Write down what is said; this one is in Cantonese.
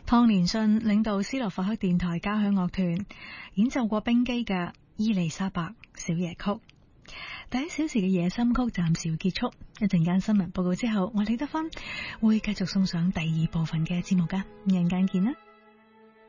湯連信領導斯洛伐克電台交響樂團演奏過冰基嘅《伊麗莎白小夜曲》。第一小時嘅夜心曲暫時要結束，一陣間新聞報告之後，我李德芬會繼續送上第二部分嘅節目㗎，一陣間見啦。